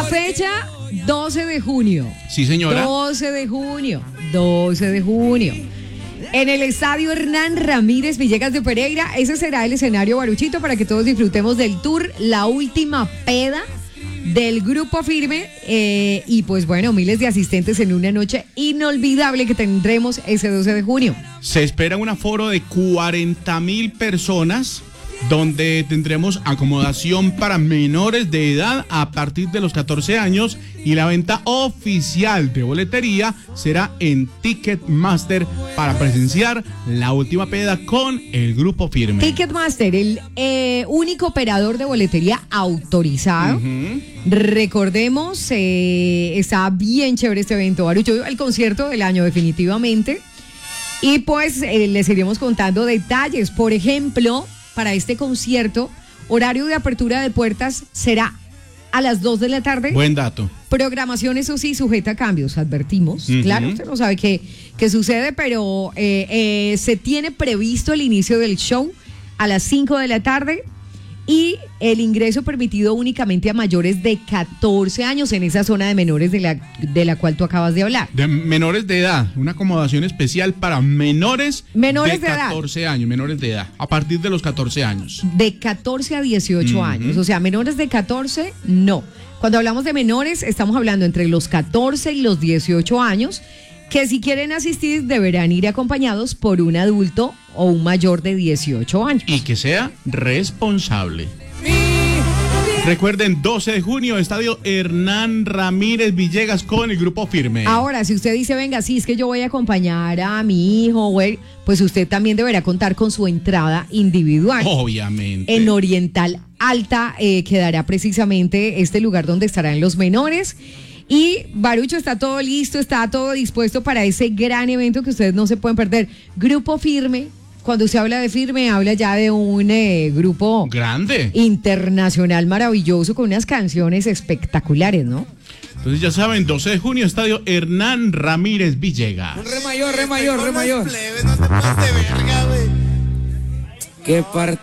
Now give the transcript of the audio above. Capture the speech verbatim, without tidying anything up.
fecha, doce de junio. Sí, señora. doce de junio. doce de junio. En el estadio Hernán Ramírez Villegas de Pereira. Ese será el escenario, Baruchito, para que todos disfrutemos del tour La Última Peda del Grupo Firme. Eh, y pues bueno, miles de asistentes en una noche inolvidable que tendremos ese doce de junio. Se espera un aforo de cuarenta mil personas, donde tendremos acomodación para menores de edad a partir de los catorce años, y la venta oficial de boletería será en Ticketmaster para presenciar La Última Peda con el Grupo Firme. Ticketmaster, el eh, único operador de boletería autorizado. Uh-huh. Recordemos, eh, está bien chévere este evento, Barucho, el concierto del año definitivamente. Y pues eh, les iremos contando detalles. Por ejemplo, para este concierto, horario de apertura de puertas será a las dos de la tarde. Buen dato. Programación, eso sí, sujeta a cambios, advertimos. Uh-huh. Claro, usted no sabe qué, qué sucede, pero eh, eh, se tiene previsto el inicio del show a las cinco de la tarde y el ingreso permitido únicamente a mayores de catorce años en esa zona de menores de la, de la cual tú acabas de hablar. De menores de edad, una acomodación especial para menores, menores de, de catorce edad. años, menores de edad, a partir de los catorce años. De catorce a dieciocho uh-huh. años, o sea, menores de catorce, no. Cuando hablamos de menores, estamos hablando entre los catorce y los dieciocho años, que si quieren asistir deberán ir acompañados por un adulto o un mayor de dieciocho años. Y que sea responsable. Recuerden, doce de junio, estadio Hernán Ramírez Villegas con el Grupo Firme. Ahora, si usted dice, venga, sí, es que yo voy a acompañar a mi hijo, güey, pues usted también deberá contar con su entrada individual. Obviamente. En Oriental Alta eh, quedará precisamente este lugar donde estarán los menores. Y Barucho, está todo listo, está todo dispuesto para ese gran evento que ustedes no se pueden perder. Grupo Firme. Cuando se habla de Firme, habla ya de un eh, grupo grande, internacional, maravilloso, con unas canciones espectaculares, ¿no? Entonces ya saben, doce de junio, estadio Hernán Ramírez Villegas. Re mayor, re mayor, re mayor. No te pases de verga, güey. Qué parte.